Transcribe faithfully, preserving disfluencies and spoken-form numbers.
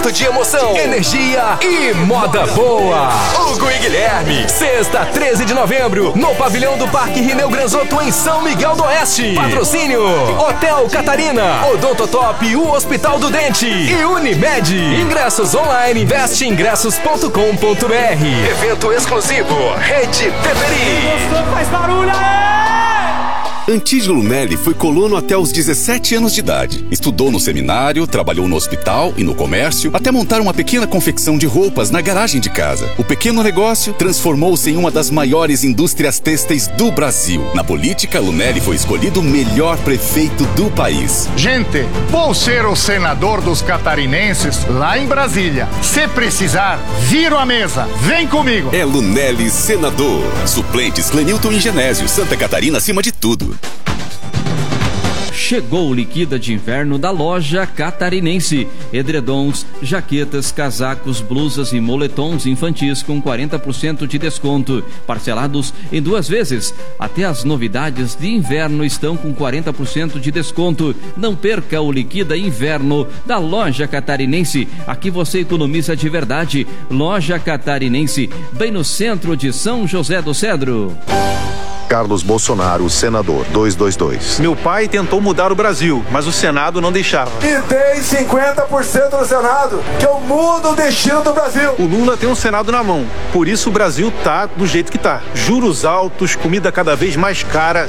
momento de emoção, energia e moda boa. Hugo e Guilherme, sexta, treze de novembro, no pavilhão do Parque Rineu Granzotto, em São Miguel do Oeste. Patrocínio: Hotel Catarina, Odontotop, o Hospital do Dente e Unimed. Ingressos online, veste ingressos ponto com ponto br. Evento exclusivo, Rede Peperi. Gostou? Faz barulho aí! Antídio Lunelli foi colono até os dezessete anos de idade. Estudou no seminário, trabalhou no hospital e no comércio, até montar uma pequena confecção de roupas na garagem de casa. O pequeno negócio transformou-se em uma das maiores indústrias têxteis do Brasil. Na política, Lunelli foi escolhido o melhor prefeito do país. Gente, vou ser o senador dos catarinenses lá em Brasília. Se precisar, viro a mesa. Vem comigo. É Lunelli senador. Suplentes Clenilton e Genésio. Santa Catarina acima de tudo. Chegou o liquida de inverno da Loja Catarinense. Edredons, jaquetas, casacos, blusas e moletons infantis com quarenta por cento de desconto, parcelados em duas vezes. Até as novidades de inverno estão com quarenta por cento de desconto. Não perca o liquida inverno da Loja Catarinense. Aqui você economiza de verdade. Loja Catarinense, bem no centro de São José do Cedro. Carlos Bolsonaro, senador, duzentos e vinte e dois. Meu pai tentou mudar o Brasil, mas o Senado não deixava. E tem cinquenta por cento no Senado, que eu mudo o destino do Brasil. O Lula tem um Senado na mão, por isso o Brasil tá do jeito que tá. Juros altos, comida cada vez mais cara.